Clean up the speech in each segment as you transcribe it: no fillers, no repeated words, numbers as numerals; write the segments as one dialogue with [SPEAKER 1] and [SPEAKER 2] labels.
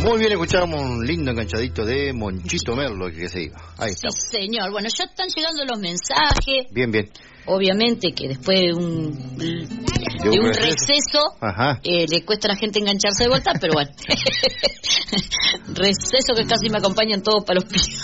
[SPEAKER 1] Muy bien, escuchamos un lindo enganchadito de Monchito Merlo que se iba. Ahí está.
[SPEAKER 2] Sí, señor. Bueno, ya están llegando los mensajes.
[SPEAKER 1] Bien, bien.
[SPEAKER 2] Obviamente que después de un receso le cuesta a la gente engancharse de vuelta, pero bueno. Receso que casi me acompañan todos para los pies.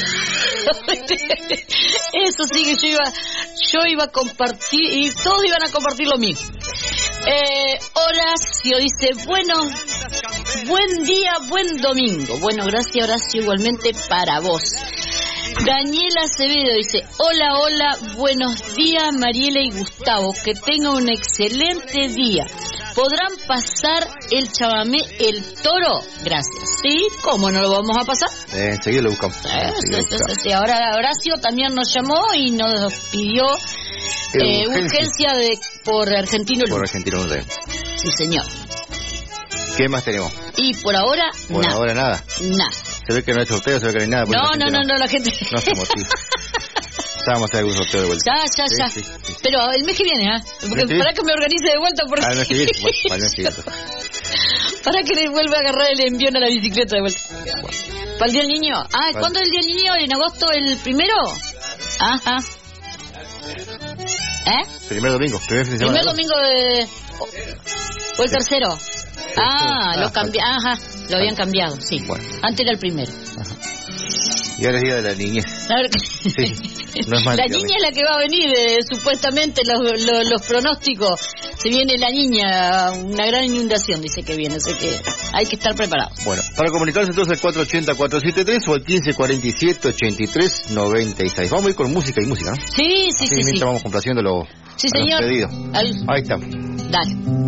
[SPEAKER 2] Eso sí que yo iba a compartir y todos iban a compartir lo mismo. Horacio dice, bueno, buen día, buen domingo. Bueno, gracias Horacio, igualmente para vos. Daniela Acevedo dice, hola, buenos días Mariela y Gustavo, que tengan un excelente día. ¿Podrán pasar el chamamé El Toro? Gracias. ¿Sí? ¿Cómo no lo vamos a pasar?
[SPEAKER 1] Enseguida lo buscamos.
[SPEAKER 2] Sí. Ahora Horacio también nos llamó y nos pidió urgencia por Argentino Luz.
[SPEAKER 1] Por Argentino Luz.
[SPEAKER 2] Sí, señor.
[SPEAKER 1] ¿Qué más tenemos?
[SPEAKER 2] Y por ahora,
[SPEAKER 1] nada. Por ahora nada.
[SPEAKER 2] Nada.
[SPEAKER 1] Se ve que no hay sorteo, se ve que no hay nada.
[SPEAKER 2] No, la gente...
[SPEAKER 1] No se motiva. Ya vamos a hacer algún sorteo de vuelta.
[SPEAKER 2] Ya. Sí. Pero el mes que viene, Porque para que me organice de vuelta porque...
[SPEAKER 1] el mes que viene. Bueno, el mes que viene.
[SPEAKER 2] Para que le vuelva a agarrar el envión a la bicicleta de vuelta. Bueno. ¿Para el Día del Niño? ¿Cuándo es el Día del Niño? ¿En agosto el primero? Ajá.
[SPEAKER 1] Primer domingo.
[SPEAKER 2] Primer domingo de... ¿O el tercero? Lo habían cambiado, sí. Bueno. Antes era el primero.
[SPEAKER 1] Ajá. Y ahora es Día de la Niñez. Sí, no es mal,
[SPEAKER 2] la niña es la que va a venir, supuestamente los pronósticos. Se viene la niña, una gran inundación, dice que viene, así que hay que estar preparados.
[SPEAKER 1] Bueno, para comunicarse entonces al 480-473 o al 1547-83-96. Vamos a ir con música y música, ¿no?
[SPEAKER 2] Sí.
[SPEAKER 1] Mientras vamos complaciendo los
[SPEAKER 2] señor.
[SPEAKER 1] Pedidos. Ahí estamos.
[SPEAKER 2] Dale.